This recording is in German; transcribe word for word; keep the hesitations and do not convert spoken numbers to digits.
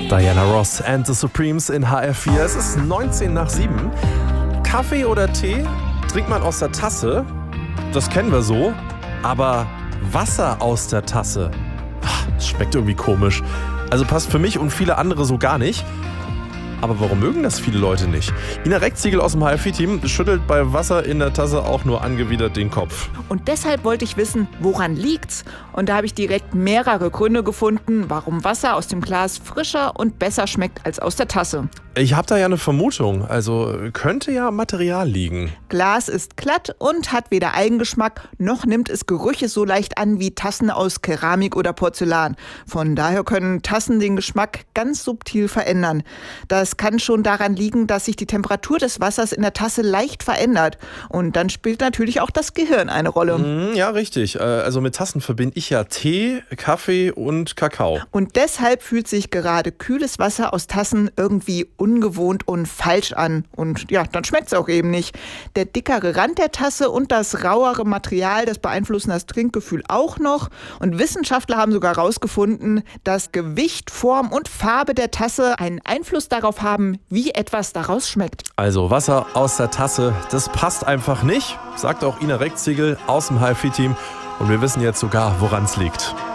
Diana Ross and the Supremes in H R vier. Es ist neunzehn nach sieben. Kaffee oder Tee trinkt man aus der Tasse. Das kennen wir so. Aber Wasser aus der Tasse, das schmeckt irgendwie komisch. Also passt für mich und viele andere so gar nicht. Aber warum mögen das viele Leute nicht? Ina Reckziegel aus dem H R vier-Team schüttelt bei Wasser in der Tasse auch nur angewidert den Kopf. Und deshalb wollte ich wissen, woran liegt's? Und da habe ich direkt mehrere Gründe gefunden, warum Wasser aus dem Glas frischer und besser schmeckt als aus der Tasse. Ich habe da ja eine Vermutung. Also könnte ja Material liegen. Glas ist glatt und hat weder Eigengeschmack, noch nimmt es Gerüche so leicht an wie Tassen aus Keramik oder Porzellan. Von daher können Tassen den Geschmack ganz subtil verändern. Das kann schon daran liegen, dass sich die Temperatur des Wassers in der Tasse leicht verändert. Und dann spielt natürlich auch das Gehirn eine Rolle. Ja, richtig. Also mit Tassen verbinde ich ja Tee, Kaffee und Kakao. Und deshalb fühlt sich gerade kühles Wasser aus Tassen irgendwie ungewohnt und falsch an. Und ja, dann schmeckt es auch eben nicht. Der dickere Rand der Tasse und das rauere Material, das beeinflussen das Trinkgefühl auch noch. Und Wissenschaftler haben sogar herausgefunden, dass Gewicht, Form und Farbe der Tasse einen Einfluss darauf haben, wie etwas daraus schmeckt. Also Wasser aus der Tasse, das passt einfach nicht, sagt auch Ina Reckziegel aus dem H R vier-Team. Und wir wissen jetzt sogar, woran es liegt.